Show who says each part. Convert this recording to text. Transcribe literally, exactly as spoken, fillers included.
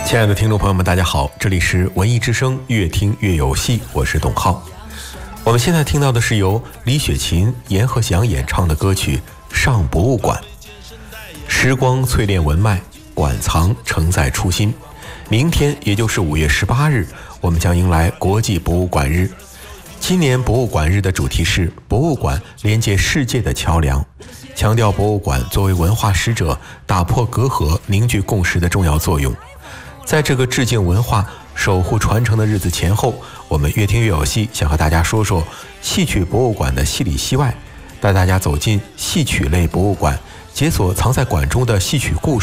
Speaker 1: 亲爱的听众朋友们，大家好，这里是文艺之声，越听越有戏，我是董浩。我们现在听到的是由李雪琴、阎鹤祥演唱的歌曲《上博物馆》。时光淬炼文脉，馆藏承载初心。明天也就是五月十八日，我们将迎来国际博物馆日。今年博物馆日的主题是博物馆连接世界的桥梁，强调博物馆作为文化使者，打破隔阂，凝聚共识的重要作用。在这个致敬文化、守护传承的日子前后，我们越听越有戏，想和大家说说戏曲博物馆的戏里戏外，带大家走进戏曲类博物馆，解锁藏在馆中的戏曲故